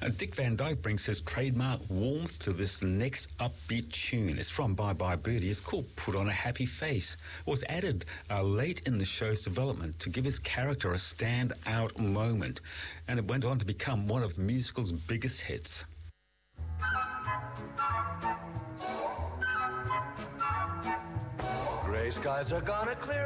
Dick Van Dyke brings his trademark warmth to this next upbeat tune. It's from Bye Bye Birdie. It's called Put on a Happy Face. It was added late in the show's development to give his character a stand-out moment, and it went on to become one of the musical's biggest hits. Gray skies are gonna clear